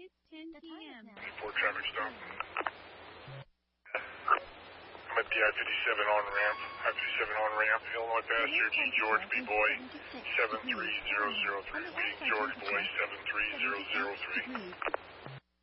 10 p.m. Report traffic stop. I'm at the I-57 on ramp. I-57 on ramp. Illinois passenger G. George B. Boy 73003. Reading George Boy 73003.